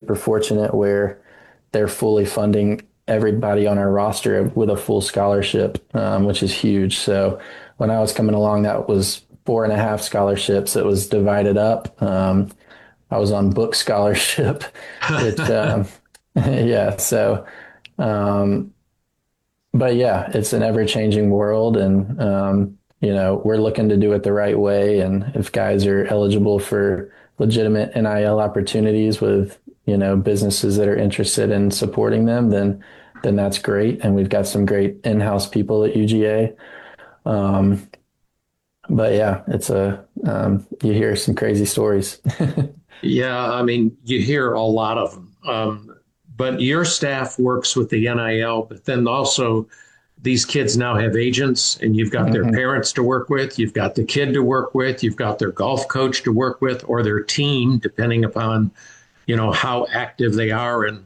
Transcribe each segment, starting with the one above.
super fortunate where they're fully funding everybody on our roster with a full scholarship, which is huge. So when I was coming along, that was four and a half scholarships. It was divided up. I was on book scholarship, which, yeah. So, um, but yeah, it's an ever changing world, and we're looking to do it the right way. And if guys are eligible for legitimate NIL opportunities with businesses that are interested in supporting them, then that's great. And we've got some great in-house people at UGA. Um, but yeah, it's you hear some crazy stories. Yeah, I mean, you hear a lot of them. But your staff works with the NIL, but then also these kids now have agents, and you've got their Mhm. parents to work with, you've got the kid to work with, you've got their golf coach to work with, or their team, depending upon, how active they are and,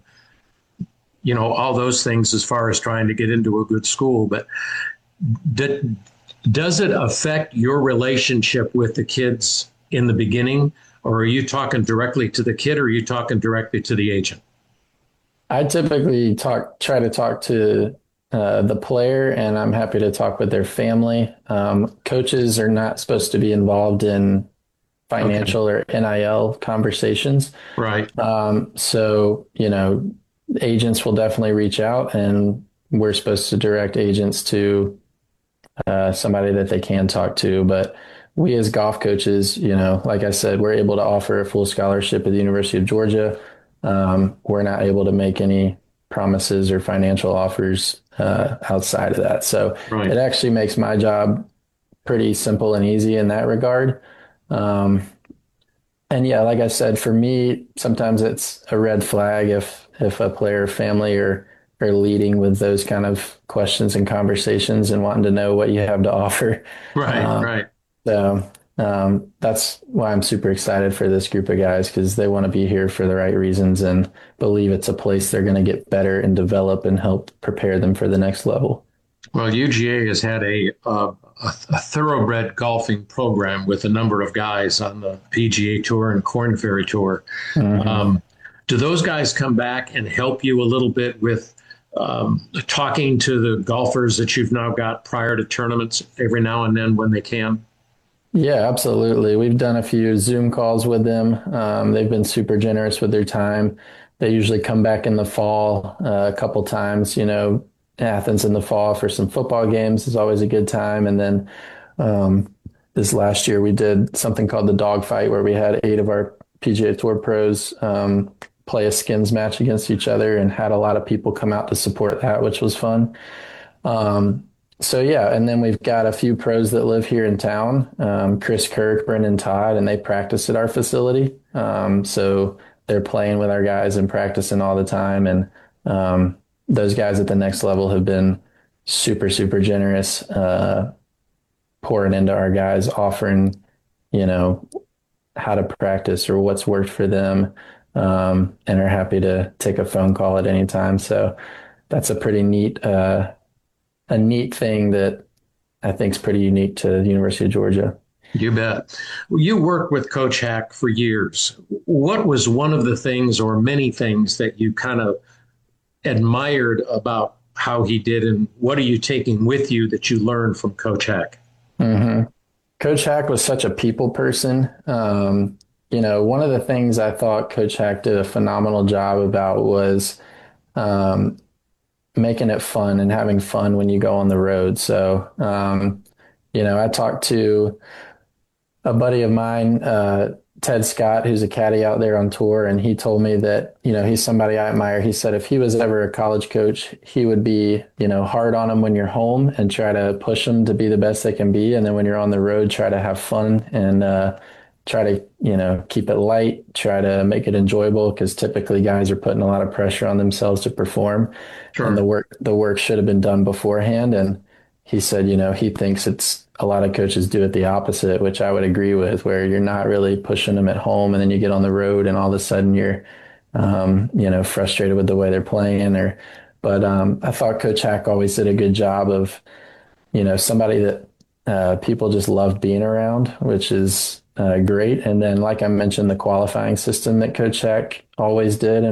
all those things as far as trying to get into a good school. But did, does it affect your relationship with the kids in the beginning? Or are you talking directly to the kid or are you talking directly to the agent? I typically try to talk to the player, and I'm happy to talk with their family. Coaches are not supposed to be involved in Okay. financial or NIL conversations. Right. So, agents will definitely reach out, and we're supposed to direct agents to somebody that they can talk to. But we as golf coaches, like I said, we're able to offer a full scholarship at the University of Georgia. We're not able to make any promises or financial offers outside of that. So it Right. actually makes my job pretty simple and easy in that regard. Um, and yeah, like I said, for me, sometimes it's a red flag if a player family are leading with those kind of questions and conversations and wanting to know what you have to offer. Right. Um, Right. so that's why I'm super excited for this group of guys because they want to be here for the right reasons and believe it's a place they're going to get better and develop and help prepare them for the next level. Well, UGA has had a thoroughbred golfing program with a number of guys on the PGA Tour and Korn Ferry Tour. Mm-hmm. Um, do those guys come back and help you a little bit with talking to the golfers that you've now got prior to tournaments every now and then when they can? Yeah, absolutely. We've done a few Zoom calls with them. They've been super generous with their time. They usually come back in the fall a couple times. Athens in the fall for some football games is always a good time. And then um, this last year we did something called the dog fight where we had eight of our PGA Tour pros play a skins match against each other and had a lot of people come out to support that, which was fun. Um, so yeah, and then we've got a few pros that live here in town, Chris Kirk, Brendan Todd, and they practice at our facility. So they're playing with our guys and practicing all the time. And those guys at the next level have been super, super generous, pouring into our guys, offering, you know, how to practice or what's worked for them, and are happy to take a phone call at any time. So that's a neat thing that I think is pretty unique to the University of Georgia. You bet. Well, you worked with Coach Hack for years. What was one of the things or many things that you kind of admired about how he did, and what are you taking with you that you learned from Coach Hack? Mm-hmm. Coach Hack was such a people person. One of the things I thought Coach Hack did a phenomenal job about was um, making it fun and having fun when you go on the road. So, I talked to a buddy of mine, Ted Scott, who's a caddy out there on tour, and he told me that, he's somebody I admire. He said if he was ever a college coach, he would be, hard on them when you're home and try to push them to be the best they can be. And then when you're on the road, try to have fun and try to, keep it light, try to make it enjoyable because typically guys are putting a lot of pressure on themselves to perform and Sure. the work should have been done beforehand. And he said, he thinks it's a lot of coaches do it the opposite, which I would agree with, where you're not really pushing them at home and then you get on the road and all of a sudden you're, frustrated with the way they're playing but I thought Coach Hack always did a good job of, somebody that people just loved being around, which is great. And then, like I mentioned, the qualifying system that Coach Hack always did